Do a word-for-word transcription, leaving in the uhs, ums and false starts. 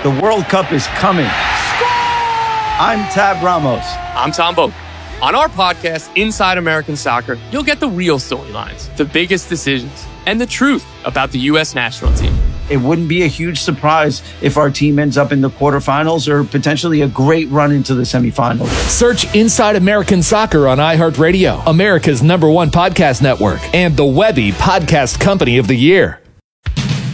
The World Cup is coming. I'm Tab Ramos. I'm Tom Boak. On our podcast, Inside American Soccer, you'll get the real storylines, the biggest decisions, and the truth about the U S national team. It wouldn't be a huge surprise if our team ends up in the quarterfinals or potentially a great run into the semifinals. Search Inside American Soccer on iHeartRadio, America's number one podcast network, and the Webby Podcast Company of the Year.